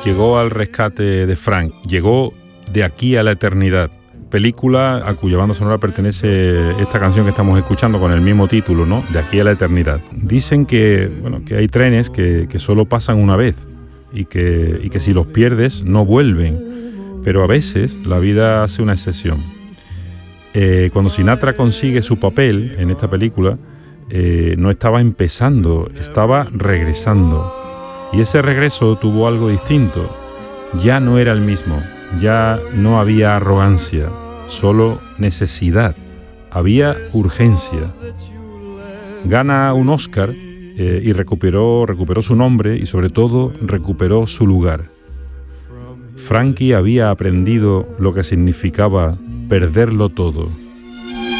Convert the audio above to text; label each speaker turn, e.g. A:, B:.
A: llegó al rescate de Frank, llegó de aquí a la eternidad. Película a cuya banda sonora pertenece esta canción que estamos escuchando con el mismo título, ¿no? De aquí a la eternidad. Dicen que, bueno, que hay trenes que solo pasan una vez y que si los pierdes no vuelven, pero a veces la vida hace una excepción. Cuando Sinatra consigue su papel en esta película, no estaba empezando, estaba regresando. Y ese regreso tuvo algo distinto. Ya no era el mismo, ya no había arrogancia, solo necesidad, había urgencia. Gana un Oscar y recuperó su nombre y sobre todo recuperó su lugar. Frankie había aprendido lo que significaba perderlo todo.